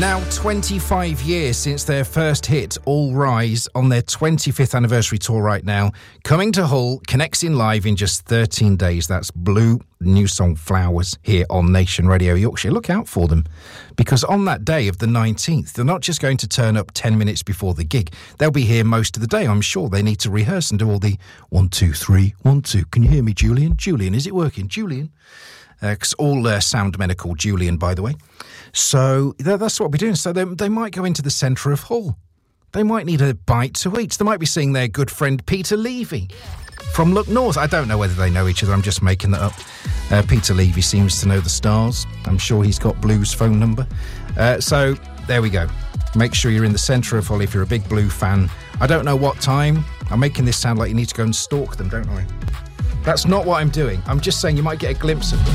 Now 25 years since their first hit, All Rise, on their 25th anniversary tour right now. Coming to Hull, connecting live in just 13 days. That's Blue, new song Flowers, here on Nation Radio Yorkshire. Look out for them, because on that day of the 19th, they're not just going to turn up 10 minutes before the gig. They'll be here most of the day. I'm sure they need to rehearse and do all the 1, 2, 3, 1, 2. Can you hear me, Julian? Julian, is it working? Julian? Because all sound men are called Julian, by the way. So that's what we're doing. So they might go into the centre of Hull. They might need a bite to eat. They might be seeing their good friend Peter Levy from Look North. I don't know whether they know each other. I'm just making that up. Peter Levy seems to know the stars. I'm sure he's got Blue's phone number. So there we go. Make sure you're in the centre of Hull if you're a big Blue fan. I don't know what time. I'm making this sound like you need to go and stalk them, don't I? That's not what I'm doing. I'm just saying you might get a glimpse of them.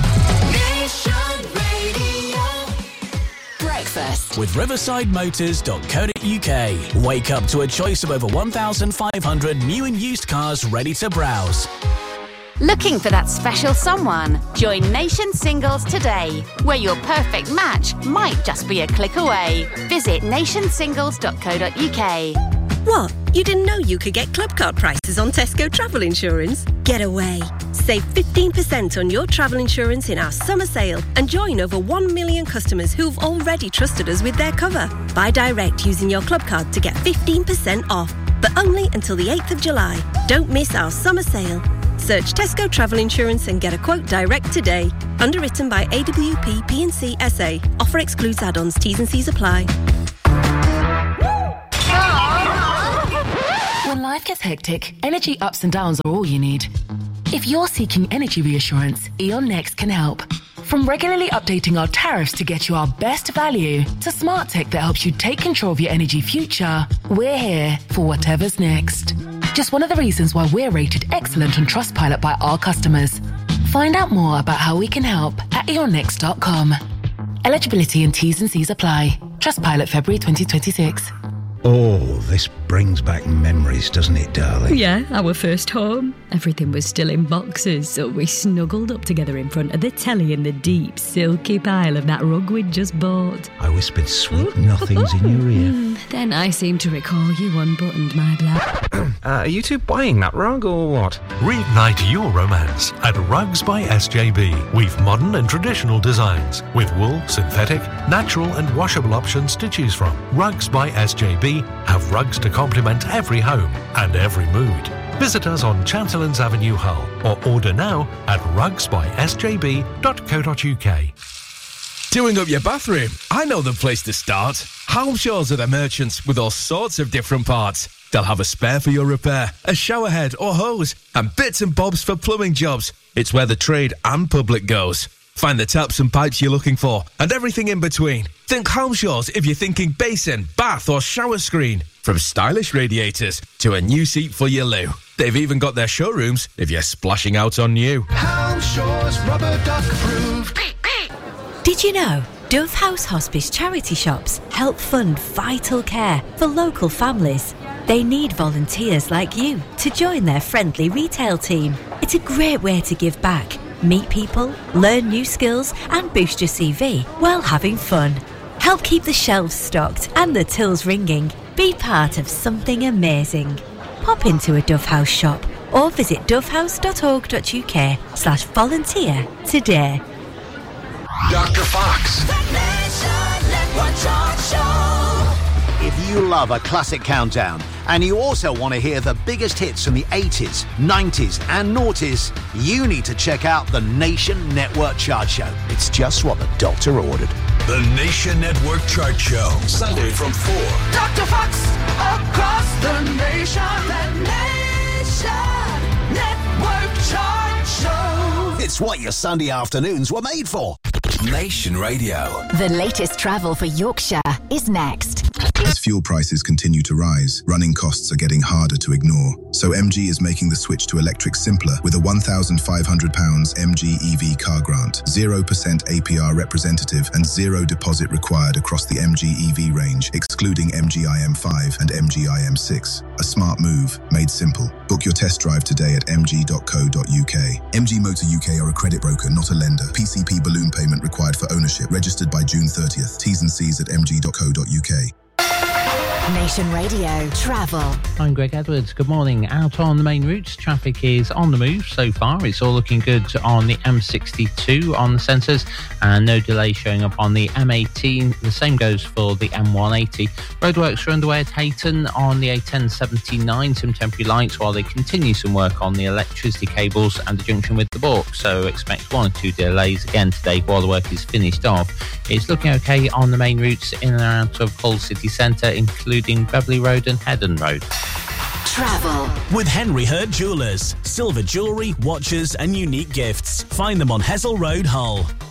Breakfast with riverside-motors.co.uk. Wake up to a choice of over 1,500 new and used cars ready to browse. Looking for that special someone? Join Nation Singles today, where your perfect match might just be a click away. Visit nationsingles.co.uk. What? You didn't know you could get club card prices on Tesco travel insurance? Get away. Save 15% on your travel insurance in our summer sale and join over 1 million customers who've already trusted us with their cover. Buy direct using your club card to get 15% off, but only until the 8th of July. Don't miss our summer sale. Search Tesco Travel Insurance and get a quote direct today. Underwritten by AWP P&C SA. Offer excludes add-ons. T's and C's apply. When life gets hectic, energy ups and downs are all you need. If you're seeking energy reassurance, E.ON Next can help. From regularly updating our tariffs to get you our best value, to smart tech that helps you take control of your energy future, we're here for whatever's next. Just one of the reasons why we're rated excellent on Trustpilot by our customers. Find out more about how we can help at eonnext.com. Eligibility and T's and C's apply. Trustpilot February 2026. Oh, this brings back memories, doesn't it, darling? Yeah, our first home. Everything was still in boxes, so we snuggled up together in front of the telly in the deep, silky pile of that rug we'd just bought. I whispered sweet nothings in your ear. Then I seem to recall you unbuttoned my blouse. Are you two buying that rug or what? Reignite your romance at Rugs by SJB. We've modern and traditional designs with wool, synthetic, natural and washable options to choose from. Rugs by SJB have rugs to complement every home and every mood. Visit us on Chancellors Avenue, Hull, or order now at rugsbysjb.co.uk. Doing up your bathroom? I know the place to start. Halmshaws are the merchants with all sorts of different parts. They'll have a spare for your repair, a shower head or hose, and bits and bobs for plumbing jobs. It's where the trade and public goes. Find the taps and pipes you're looking for, and everything in between. Think Halmshaws if you're thinking basin, bath or shower screen. From stylish radiators to a new seat for your loo. They've even got their showrooms if you're splashing out on new. Halmshaws Rubber Duck approved. Did you know Dove House Hospice charity shops help fund vital care for local families? They need volunteers like you to join their friendly retail team. It's a great way to give back, meet people, learn new skills and boost your CV while having fun. Help keep the shelves stocked and the tills ringing. Be part of something amazing. Pop into a Dove House shop or visit dovehouse.org.uk/volunteer today. Dr. Fox. If you love a classic countdown and you also want to hear the biggest hits from the 80s, 90s and noughties, you need to check out the Nation Network Chart Show. It's just what the doctor ordered. The Nation Network Chart Show, Sunday from 4. Dr. Fox, across the nation. The Nation Network Chart Show. It's what your Sunday afternoons were made for. Nation Radio. The latest travel for Yorkshire is next. As fuel prices continue to rise, running costs are getting harder to ignore. So MG is making the switch to electric simpler with a £1,500 MG EV car grant, 0% APR representative and 0 deposit required across the MG EV range, excluding MG IM5 and MG IM6. A smart move, made simple. Book your test drive today at mg.co.uk. MG Motor UK are a credit broker, not a lender. PCP balloon payment required for ownership. Registered by June 30th. T's and C's at mg.co.uk. Nation Radio Travel. I'm Greg Edwards. Good morning. Out on the main routes, traffic is on the move so far. It's all looking good on the M62 on the sensors, and no delay showing up on the M18. The same goes for the M180. Roadworks are underway at Hayton on the A1079. Some temporary lights while they continue some work on the electricity cables and the junction with the Bork. So expect 1 or 2 delays again today while the work is finished off. It's looking okay on the main routes in and out of Hull city centre, including Beverley Road and Heddon Road. Travel with Henry Hurd Jewellers. Silver jewellery, watches and unique gifts. Find them on Hessel Road, Hull.